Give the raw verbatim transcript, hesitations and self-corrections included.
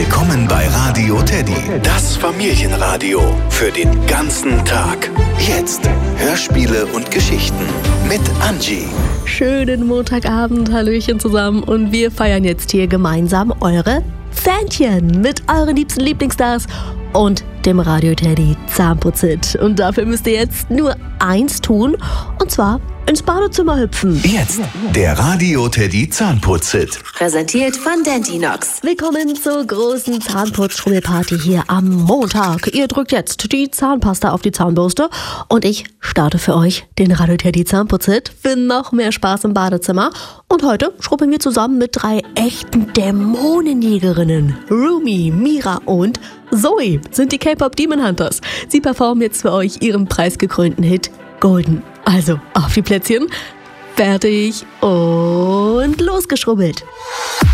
Willkommen bei Radio Teddy, das Familienradio für den ganzen Tag. Jetzt Hörspiele und Geschichten mit Angie. Schönen Montagabend, Hallöchen zusammen und wir feiern jetzt hier gemeinsam eure Fähnchen mit euren liebsten Lieblingsstars und dem Radio Teddy Zahnputzhit. Und dafür müsst ihr jetzt nur eins tun, und zwar ins Badezimmer hüpfen. Jetzt der Radio Teddy Zahnputzhit. Präsentiert von Dentinox. Willkommen zur großen Zahnputz-Strummelparty hier am Montag. Ihr drückt jetzt die Zahnpasta auf die Zahnbürste und ich starte für euch den Radio Teddy Zahnputzhit für noch mehr Spaß im Badezimmer. Und heute schrubbeln wir zusammen mit drei echten Dämonenjägerinnen. Rumi, Mira und Zoe sind die K-Pop Demon Hunters. Sie performen jetzt für euch ihren preisgekrönten Hit Golden. Also auf die Plätzchen, fertig und losgeschrubbelt.